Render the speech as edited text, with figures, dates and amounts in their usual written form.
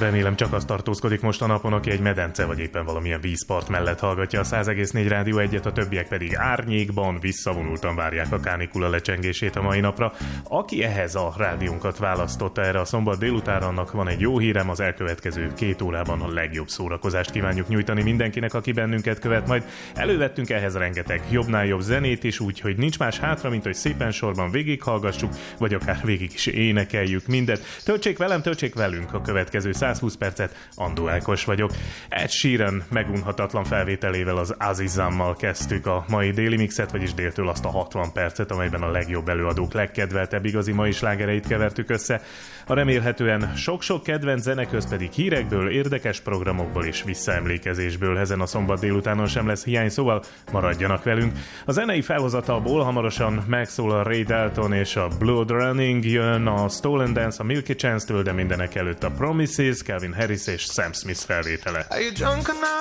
Remélem csak az tartózkodik most a napon, aki egy medence vagy éppen valamilyen vízpart mellett hallgatja a 100,4 Rádió 1-et, a többiek pedig árnyékban, visszavonultan várják a kánikula lecsengését a mai napra. Aki ehhez a rádiónkat választotta erre a szombat délutánra, annak van egy jó hírem, az elkövetkező 2 órában a legjobb szórakozást kívánjuk nyújtani mindenkinek, aki bennünket követ. Majd elővettünk ehhez rengeteg jobbnál jobb zenét is, úgyhogy nincs más hátra, mint hogy szépen sorban végighallgassuk, vagy akár végig is énekeljük mindet. Töltsék velem, töltsék velünk a következő 120 percet, Andó Ákos vagyok. Ed Sheeran megunhatatlan felvételével, az Azizammal kezdtük a mai déli mixet, vagyis déltől azt a 60 percet, amelyben a legjobb előadók legkedveltebb igazi mai slágereit kevertük össze. A remélhetően sok-sok kedvenc zeneköz pedig hírekből, érdekes programokból és visszaemlékezésből ezen a szombat délutánon sem lesz hiány, szóval maradjanak velünk. A zenei felhozatalból hamarosan megszólal Ray Dalton és a Blood Running, jön a Stolen Dance a Milky Chance-től, de mindenek előtt a Promises, Calvin Harris és Sam Smith felvétele.